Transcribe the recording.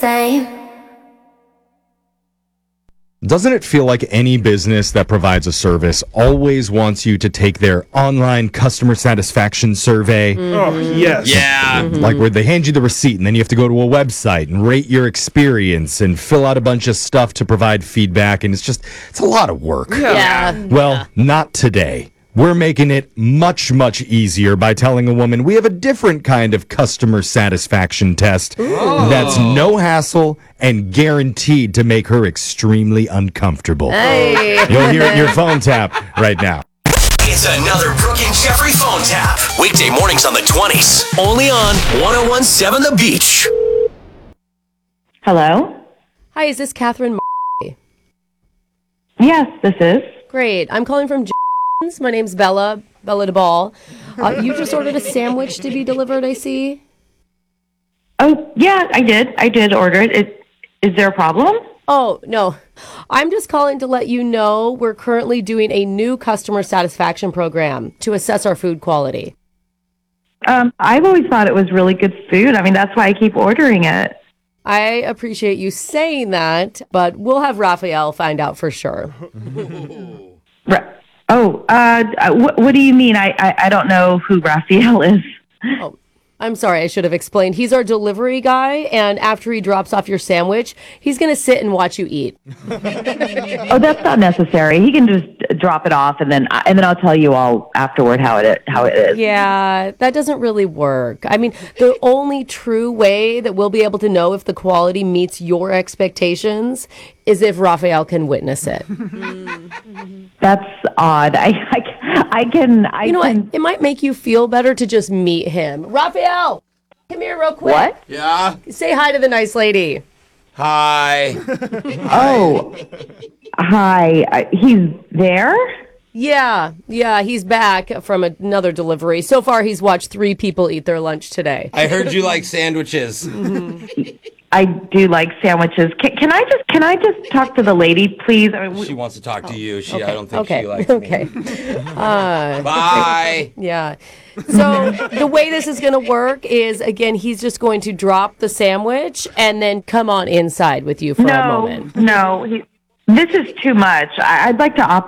same. Doesn't it feel like any business that provides a service always wants you to take their online customer satisfaction survey? Oh, yes. Yeah. Like where they hand you the receipt and then you have to go to a website and rate your experience and fill out a bunch of stuff to provide feedback. And it's a lot of work. Yeah. Well, not today. We're making it much, much easier by telling a woman we have a different kind of customer satisfaction test that's no hassle and guaranteed to make her extremely uncomfortable. Hey. You'll hear it in your phone tap right now. It's another Brooke and Jeffrey phone tap. Weekday mornings on the 20s. Only on 1017 The Beach. Hello? Hi, is this Catherine? Yes, this is. Great. I'm calling from My name's Bella DeBall. You just ordered a sandwich to be delivered, I see. Oh, yeah, I did. I did order it. Is there a problem? Oh, no. I'm just calling to let you know we're currently doing a new customer satisfaction program to assess our food quality. I've always thought it was really good food. I mean, that's why I keep ordering it. I appreciate you saying that, but we'll have Raphael find out for sure. What do you mean? I don't know who Raphael is. Oh, I'm sorry, I should have explained. He's our delivery guy, and after he drops off your sandwich, he's going to sit and watch you eat. Oh, that's not necessary. He can just drop it off, and then I'll tell you all afterward how it is. Yeah, that doesn't really work. I mean, the only true way that we'll be able to know if the quality meets your expectations is if Raphael can witness it. That's odd. I can. You know what? It might make you feel better to just meet him. Raphael, come here real quick. What? Yeah. Say hi to the nice lady. Hi. Oh, hi. He's there? Yeah, he's back from another delivery. So far, he's watched 3 people eat their lunch today. I heard you like sandwiches. I do like sandwiches. Can I just talk to the lady, please? I mean, She wants to talk to you. Okay. I don't think okay. she likes okay. me. Bye. Yeah. So the way this is going to work is, again, he's just going to drop the sandwich and then come on inside with you for a moment. No, this is too much. I'd like to opt